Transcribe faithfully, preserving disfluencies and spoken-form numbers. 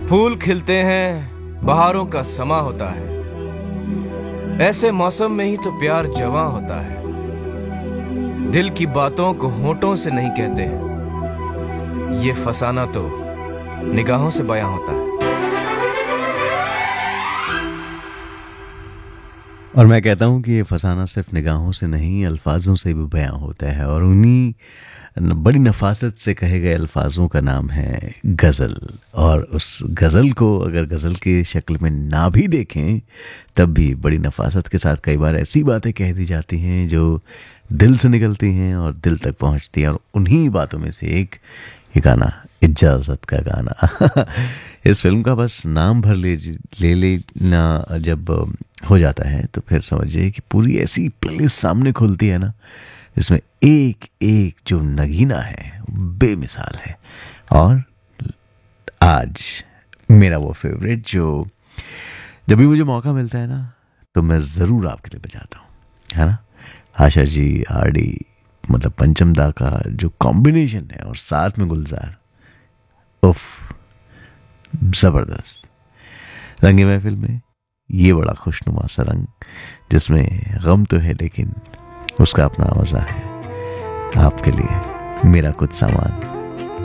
फूल खिलते हैं, बहारों का समा होता है। ऐसे मौसम में ही तो प्यार जवां होता है। दिल की बातों को होठों से नहीं कहते, ये फसाना तो निगाहों से बयां होता है। और मैं कहता हूँ कि ये फसाना सिर्फ निगाहों से नहीं, अल्फाजों से भी बयां होता है। और उन्हीं बड़ी नफासत से कहे गए अल्फाजों का नाम है गज़ल। और उस गज़ल को अगर गज़ल की शक्ल में ना भी देखें तब भी बड़ी नफासत के साथ कई बार ऐसी बातें कह दी जाती हैं जो दिल से निकलती हैं और दिल तक पहुंचती हैं। और उन्हीं बातों में से एक ये गाना, इजाज़त का गाना। इस फिल्म का बस नाम भर ले ले लेना जब हो जाता है तो फिर समझिए कि पूरी ऐसी प्लेलिस्ट सामने खुलती है ना, इसमें एक एक जो नगीना है बेमिसाल है। और आज मेरा वो फेवरेट जो जब भी मुझे मौका मिलता है ना तो मैं ज़रूर आपके लिए बजाता हूँ, है ना। आशा जी, आर डी, मतलब पंचम दा का जो कॉम्बिनेशन है और साथ में गुलजार, उफ, ज़बरदस्त। रंगे महफिल में ये बड़ा खुशनुमा सा रंग जिसमें गम तो है लेकिन उसका अपना मज़ा है। आपके लिए मेरा कुछ सामान